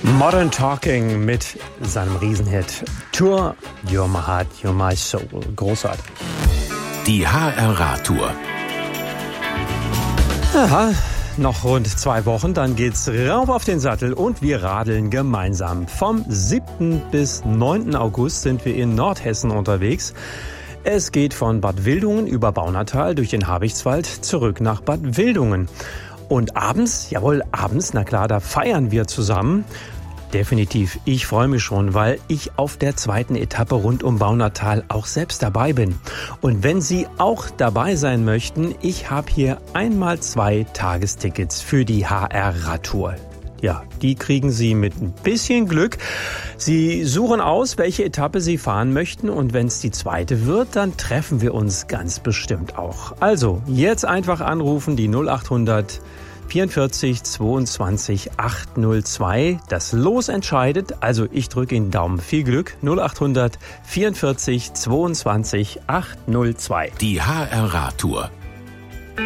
Modern Talking mit seinem Riesenhit Tour, You're My Heart, You're My Soul. Großartig. Die HR-Radtour. Aha, noch rund 2 Wochen, dann geht's rauf auf den Sattel und wir radeln gemeinsam. Vom 7. bis 9. August sind wir in Nordhessen unterwegs. Es geht von Bad Wildungen über Baunatal durch den Habichtswald zurück nach Bad Wildungen. Und abends, na klar, da feiern wir zusammen. Definitiv, ich freue mich schon, weil ich auf der 2. Etappe rund um Baunatal auch selbst dabei bin. Und wenn Sie auch dabei sein möchten, ich habe hier einmal 2 Tagestickets für die HR-Radtour. Ja, die kriegen Sie mit ein bisschen Glück. Sie suchen aus, welche Etappe Sie fahren möchten und wenn es die 2. wird, dann treffen wir uns ganz bestimmt auch. Also, jetzt einfach anrufen, die 0800 44 22 802. Das Los entscheidet, also ich drücke Ihnen Daumen. Viel Glück, 0800 44 22 802. Die HR-Radtour